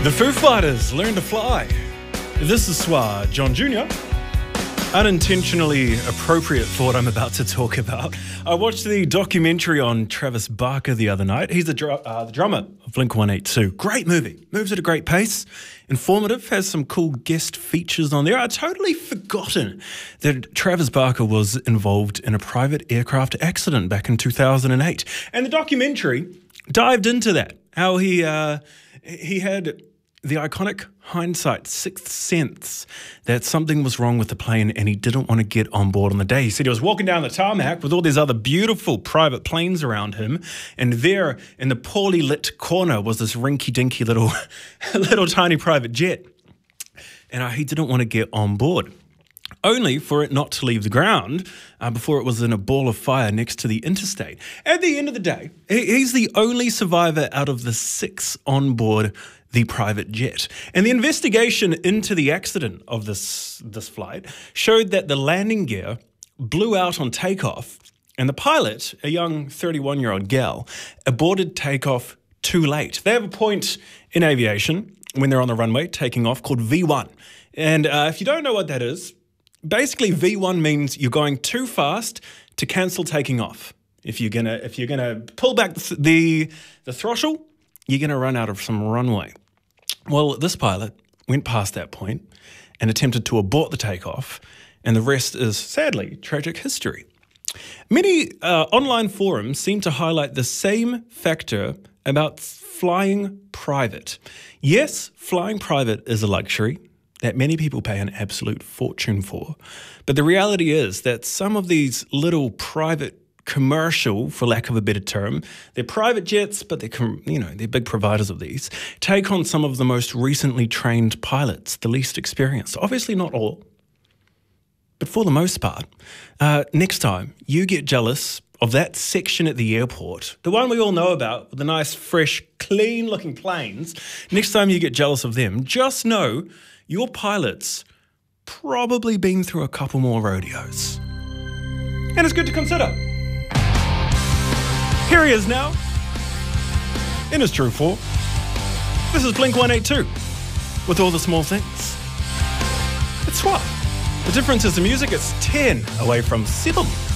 The Foo Fighters Learn to Fly. This is Swa, John Jr. Unintentionally appropriate for what I'm about to talk about. I watched the documentary on Travis Barker the other night. He's the drummer of Blink-182. Great movie. Moves at a great pace. Informative. Has some cool guest features on there. I'd totally forgotten that Travis Barker was involved in a private aircraft accident back in 2008. And the documentary dived into that. How he had the iconic hindsight, sixth sense, that something was wrong with the plane and he didn't want to get on board on the day. He said he was walking down the tarmac with all these other beautiful private planes around him, and there in the poorly lit corner was this rinky-dinky little tiny private jet. And he didn't want to get on board, only for it not to leave the ground before it was in a ball of fire next to the interstate. At the end of the day, he's the only survivor out of the 6 on board the private jet. And the investigation into the accident of this flight showed that the landing gear blew out on takeoff, and the pilot, a young 31-year-old gal, aborted takeoff too late. They have a point in aviation when they're on the runway taking off called V1. And if you don't know what that is, basically V1 means you're going too fast to cancel taking off. If you're gonna pull back the throttle, you're gonna run out of some runway. Well, this pilot went past that point and attempted to abort the takeoff, and the rest is, sadly, tragic history. Many online forums seem to highlight the same factor about flying private. Yes, flying private is a luxury that many people pay an absolute fortune for, but the reality is that some of these little private commercial, for lack of a better term, they're private jets, but they're big providers of these, take on some of the most recently trained pilots, the least experienced. Obviously not all, but for the most part. Next time you get jealous of that section at the airport, the one we all know about, with the nice, fresh, clean-looking planes, next time you get jealous of them, just know your pilot's probably been through a couple more rodeos. And it's good to consider. Here he is now, in his true form. This is Blink-182, with all the small things. It's what? The difference is the music, it's 10 away from 7.